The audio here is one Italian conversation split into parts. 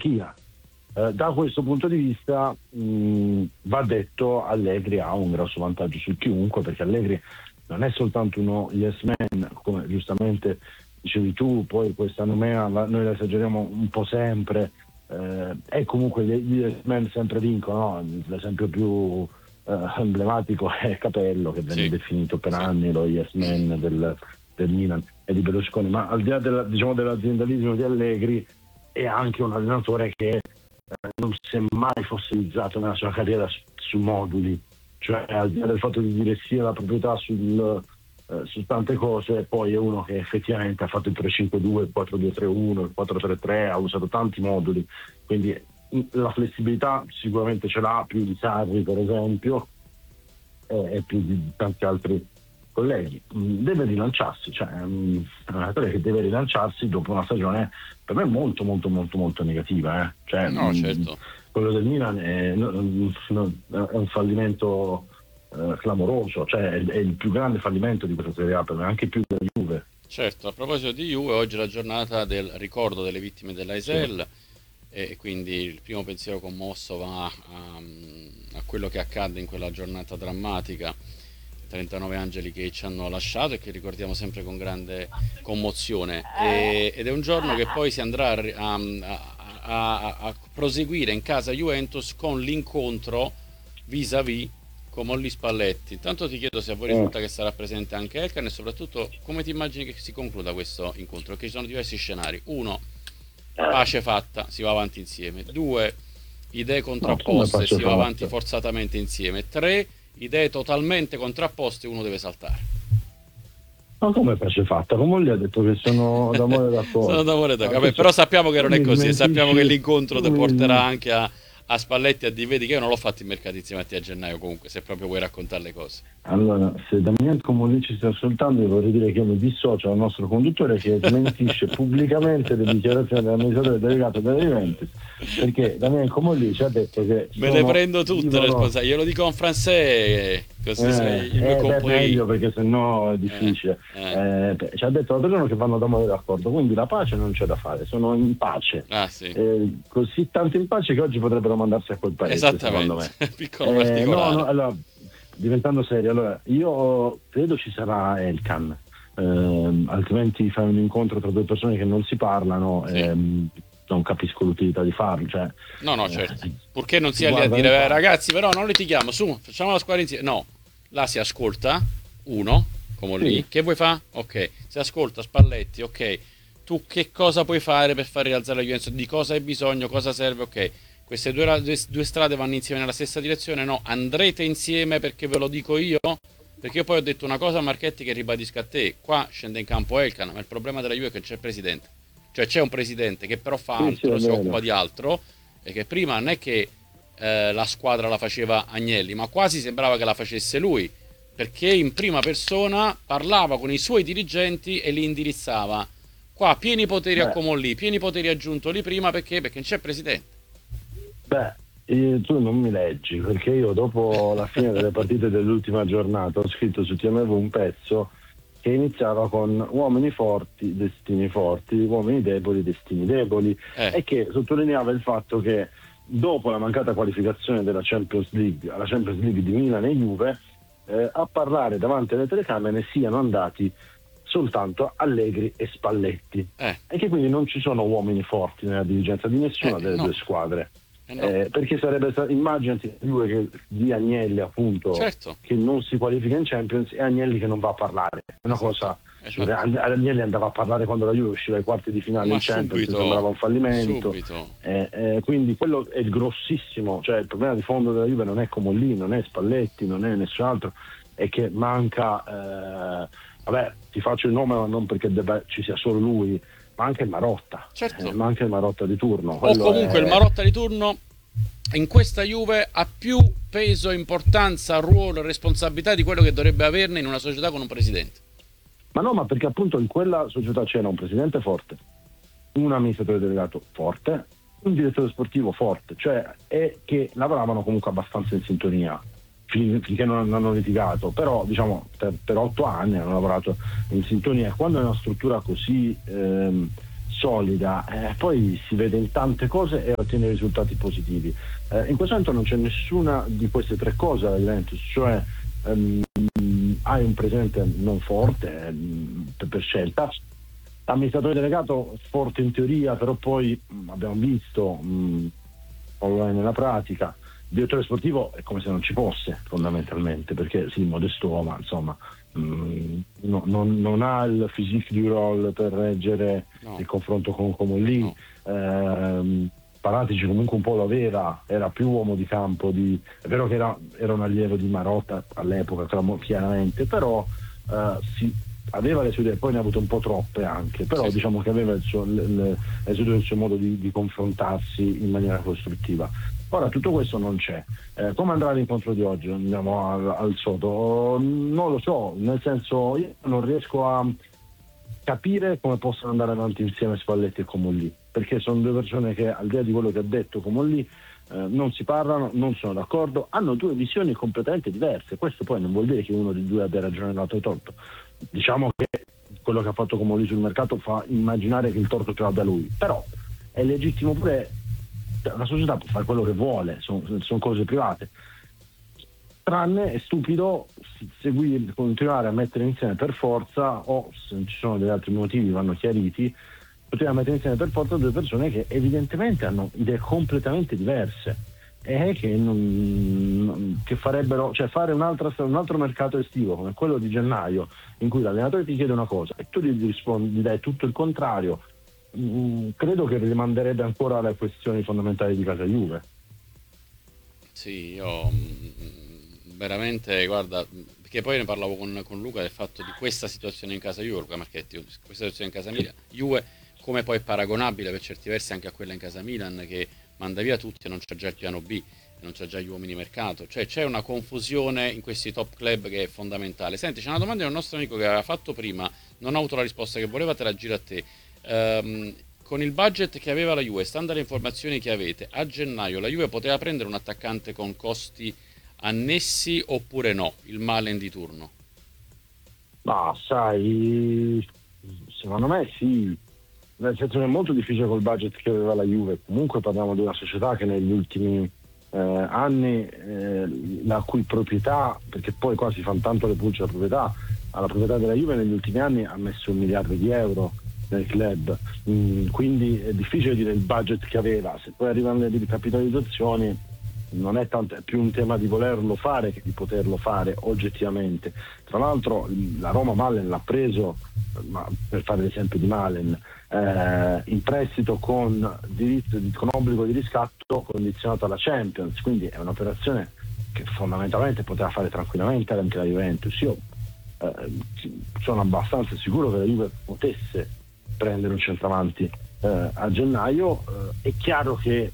gerarchia. Da questo punto di vista va detto, Allegri ha un grosso vantaggio su chiunque, perché Allegri non è soltanto uno yes man, come giustamente dicevi tu, poi questa nomea noi la esageriamo un po' sempre, e comunque gli yes man sempre vincono, no? L'esempio più emblematico è Capello, che venne definito per anni lo yes man del Milan e di Berlusconi, ma al di là dell'aziendalismo di Allegri è anche un allenatore che non si è mai fossilizzato nella sua carriera su moduli, cioè al di là del fatto di dire sì alla proprietà su tante cose, poi è uno che effettivamente ha fatto il 3-5-2, il 4-2-3-1, il 4-3-3, ha usato tanti moduli, quindi la flessibilità sicuramente ce l'ha, più di Sarri per esempio, e più di tanti altri colleghi. Deve rilanciarsi, cioè è un allenatore che deve rilanciarsi dopo una stagione per me molto molto molto molto negativa, cioè, no, certo. Quello del Milan è un fallimento clamoroso, cioè è il più grande fallimento di questa Serie A per me, anche più della Juve. Certo, a proposito di Juve, oggi è la giornata del ricordo delle vittime dell'Aisel, e quindi il primo pensiero commosso va a quello che accadde in quella giornata drammatica, 39 angeli che ci hanno lasciato e che ricordiamo sempre con grande commozione, ed è un giorno che poi si andrà a proseguire in casa Juventus con l'incontro vis-à-vis con Molli Spalletti. Intanto ti chiedo se a voi risulta che sarà presente anche Elkan, e soprattutto come ti immagini che si concluda questo incontro, perché ci sono diversi scenari. 1, pace fatta, si va avanti insieme. 2, idee contrapposte, si va avanti forzatamente insieme. 3, idee totalmente contrapposte, uno deve saltare. Ma come pace fatta? Come gli ha detto che sono d'amore d'accordo? Sono d'amore d'accordo. Vabbè, però sappiamo che non è così, sappiamo che l'incontro ti porterà anche a Spalletti, a di vedi che io non l'ho fatto in mercato insieme a te a gennaio, comunque, se proprio vuoi raccontare le cose. Allora, se Damian Comolli ci sta ascoltando, io vorrei dire che io mi dissocio al nostro conduttore che smentisce pubblicamente le dichiarazioni dell'amministratore delegato della Juventus, perché Damian Comolli ci ha detto che me le prendo tutte le responsabilità, glielo dico in francese, così sei il mio compagno. Meglio, perché sennò è difficile. Ci ha detto l'altro giorno che vanno d'amore d'accordo, quindi la pace non c'è da fare, sono in pace, così tanto in pace che oggi potrebbero mandarsi a quel paese. Esattamente, secondo me. Piccolo particolare. Allora, diventando serio, allora io credo ci sarà Elkan, altrimenti fai un incontro tra due persone che non si parlano, non capisco l'utilità di farlo, cioè, no, certo, purché non sia lì a dire ragazzi però non litighiamo, su, facciamo la squadra insieme. No, là si ascolta uno come lì, che vuoi fare? Ok, si ascolta Spalletti, ok, tu che cosa puoi fare per far rialzare la Juventus, di cosa hai bisogno, cosa serve, ok, queste due strade vanno insieme nella stessa direzione, no, andrete insieme perché ve lo dico io, perché io poi ho detto una cosa a Marchetti che ribadisco a te, qua scende in campo Elkan, ma il problema della Juve è che c'è il presidente, cioè c'è un presidente che però fa altro, si occupa di altro, e che prima non è che la squadra la faceva Agnelli, ma quasi sembrava che la facesse lui, perché in prima persona parlava con i suoi dirigenti e li indirizzava. Qua pieni poteri a Comolli, pieni poteri aggiunto lì prima, perché non c'è presidente. Tu non mi leggi, perché io dopo la fine delle partite dell'ultima giornata ho scritto su TMV un pezzo che iniziava con uomini forti, destini forti, uomini deboli, destini deboli, e che sottolineava il fatto che dopo la mancata qualificazione della Champions League, alla Champions League di Milan e Juve, a parlare davanti alle telecamere siano andati soltanto Allegri e Spalletti, e che quindi non ci sono uomini forti nella dirigenza di nessuna delle due squadre. Perché sarebbe stato, immaginati di Agnelli appunto, che non si qualifica in Champions e Agnelli che non va a parlare, è una cosa. Agnelli andava a parlare quando la Juve usciva ai quarti di finale in Champions, sembrava un fallimento, quindi quello è il grossissimo, cioè il problema di fondo della Juve non è Comolli, non è Spalletti, non è nessun altro, è che manca ti faccio il nome ma non perché ci sia solo lui, ma anche il Marotta, ma anche il Marotta di turno, o comunque il Marotta di turno in questa Juve ha più peso, importanza, ruolo e responsabilità di quello che dovrebbe averne in una società con un presidente. Ma perché appunto in quella società c'era un presidente forte, un amministratore delegato forte, un direttore sportivo forte, cioè, e che lavoravano comunque abbastanza in sintonia finché non hanno litigato, però diciamo per 8 anni hanno lavorato in sintonia. Quando è una struttura così solida, poi si vede in tante cose e ottiene risultati positivi. In questo momento non c'è nessuna di queste tre cose alla Juventus, cioè hai un presidente non forte per scelta, amministratore delegato forte in teoria, però poi abbiamo visto nella pratica. Direttore sportivo è come se non ci fosse, fondamentalmente, perché sì, modesto, ma insomma non ha il physique du role per reggere il confronto con Comolli. Paratici comunque un po' lo aveva, era più uomo di campo, è vero che era un allievo di Marotta all'epoca, chiaramente, però aveva le sue idee, poi ne ha avute un po' troppe anche, però sì, diciamo che aveva il suo modo di confrontarsi in maniera costruttiva. Ora tutto questo non c'è. Come andrà l'incontro di oggi? Andiamo al sodo? Non lo so, nel senso, io non riesco a capire come possono andare avanti insieme Spalletti e Comolli, perché sono due persone che, al di là di quello che ha detto Comolli, non si parlano, non sono d'accordo, hanno due visioni completamente diverse. Questo poi non vuol dire che uno dei due abbia ragione e l'altro torto. Diciamo che quello che ha fatto Comolli sul mercato fa immaginare che il torto ce l'abbia lui, però è legittimo pure, la società può fare quello che vuole, sono cose private. Tranne è stupido continuare a mettere insieme per forza, o se ci sono degli altri motivi vanno chiariti, continuare a mettere insieme per forza due persone che evidentemente hanno idee completamente diverse e che farebbero, cioè fare un altro mercato estivo come quello di gennaio, in cui l'allenatore ti chiede una cosa e tu gli dai tutto il contrario. Credo che rimanderebbe ancora alle questioni fondamentali di casa Juve. Sì, io veramente, guarda, perché poi ne parlavo con Luca del fatto di questa situazione in casa Juve, Luca Marchetti, questa situazione in casa Milan, Juve come poi è paragonabile per certi versi anche a quella in casa Milan, che manda via tutti e non c'è già il piano B, non c'è già gli uomini mercato, cioè c'è una confusione in questi top club che è fondamentale. Senti, c'è una domanda di un nostro amico che aveva fatto prima, non ha avuto la risposta che voleva, te la giro a te. Con il budget che aveva la Juve, stando alle informazioni che avete, a gennaio la Juve poteva prendere un attaccante con costi annessi oppure no, il Malen di turno? Ma sai, secondo me sì, nel senso che è molto difficile col budget che aveva la Juve. Comunque parliamo di una società che negli ultimi anni, la cui proprietà, perché poi qua si fanno tanto le pulce alla proprietà della Juve, negli ultimi anni ha messo 1 miliardo di euro nel club, quindi è difficile dire il budget che aveva. Se poi arrivano le ricapitalizzazioni non è tanto, è più un tema di volerlo fare che di poterlo fare oggettivamente. Tra l'altro la Roma Malen l'ha preso, ma per fare l'esempio di Malen, in prestito con obbligo di riscatto condizionato alla Champions, quindi è un'operazione che fondamentalmente poteva fare tranquillamente anche la Juventus. Io sono abbastanza sicuro che la Juve potesse prendere un centravanti a gennaio. È chiaro che,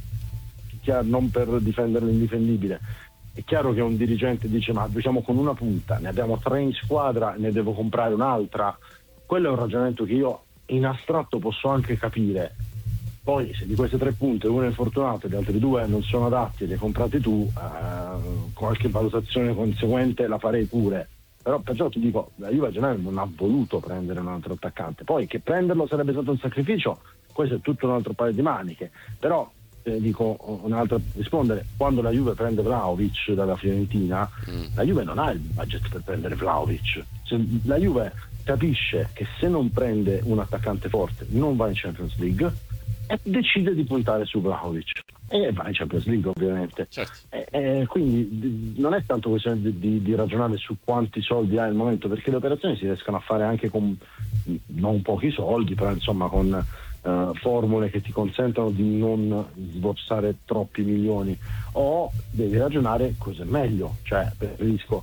non per difendere l'indifendibile, è chiaro che un dirigente dice ma diciamo con una punta, ne abbiamo 3 in squadra, ne devo comprare un'altra. Quello è un ragionamento che io in astratto posso anche capire. Poi se di queste 3 punte uno è infortunato e gli altri 2 non sono adatti e li hai comprati tu, qualche valutazione conseguente la farei pure. Però perciò ti dico, la Juve a gennaio non ha voluto prendere un altro attaccante. Poi che prenderlo sarebbe stato un sacrificio, questo è tutto un altro paio di maniche. Però dico un'altra, rispondere, quando la Juve prende Vlahovic dalla Fiorentina, la Juve non ha il budget per prendere Vlahovic. La Juve capisce che se non prende un attaccante forte non va in Champions League e decide di puntare su Vlahovic e va in Champions League, ovviamente. Certo. Quindi non è tanto questione di ragionare su quanti soldi ha nel momento, perché le operazioni si riescono a fare anche con non pochi soldi, però insomma con formule che ti consentono di non sborsare troppi milioni, o devi ragionare cosa è meglio, cioè preferisco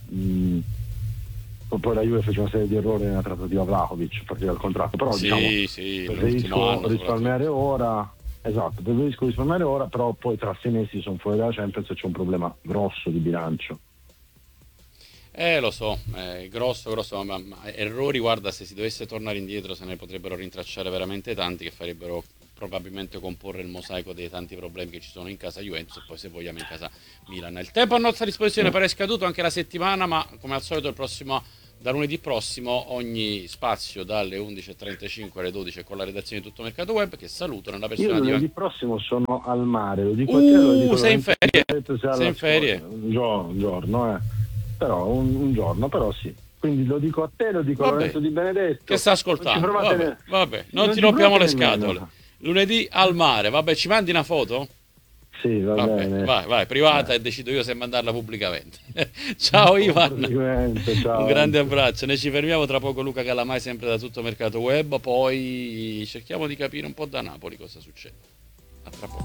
poi la Juve fece una serie di errori nella trattativa Vlahovic a partire dal contratto, però preferisco risparmiare ora. Esatto, preferisco risparmiare ora, però poi tra 6 mesi sono fuori dalla Champions e c'è un problema grosso di bilancio. Lo so, grosso, ma errori, guarda, se si dovesse tornare indietro se ne potrebbero rintracciare veramente tanti, che farebbero probabilmente comporre il mosaico dei tanti problemi che ci sono in casa Juventus e poi, se vogliamo, in casa Milan. Il tempo a nostra disposizione pare scaduto anche la settimana, ma come al solito il prossimo Da lunedì prossimo ogni spazio dalle 11.35 alle 12 con la redazione di Tutto Mercato Web, che saluto nella persona Io di... lunedì prossimo sono al mare, lo dico a te, lo dico sei in ferie? Sei in ferie? Un giorno, però un giorno, però sì. Quindi lo dico a te, lo dico a Lorenzo Di Benedetto. Che sta ascoltando. Vabbè, non ti rompiamo le scatole. Lunedì al mare, vabbè, ci mandi una foto? Sì, va bene. Vai, privata e decido io se mandarla pubblicamente. Ciao Ivan, ciao. Un grande abbraccio. Noi ci fermiamo tra poco, Luca Calamai sempre da Tutto Mercato Web, poi cerchiamo di capire un po' da Napoli cosa succede. A tra poco.